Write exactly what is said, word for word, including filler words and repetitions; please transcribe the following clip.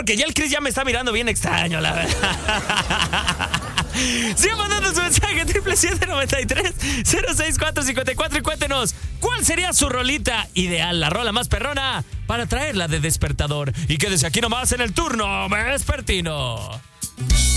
porque ya el Chris ya me está mirando bien extraño, la verdad. Sigan mandando su mensaje triple siete noventa y tres cero seis cuatro cincuenta y cuatro y cuéntenos cuál sería su rolita ideal, la rola más perrona para traerla de despertador. Y quédese aquí nomás en el turno vespertino.